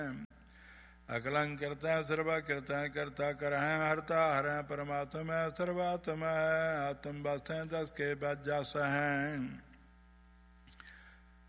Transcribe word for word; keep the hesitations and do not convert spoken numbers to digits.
ਅਕਲੰ ਕਿਰਤੈ ਸਰਬਾ ਕਿਰਤੈ ਕਰਤਾ ਕਰਹਿ ਹਰਤਾ ਹਰੈ ਪਰਮਾਤਮੈ ਸਰਬਾਤਮੈ ਆਤਮ ਬਸੈ ਦਸ ਕੇ ਬਜ ਜਸ ਹੈ।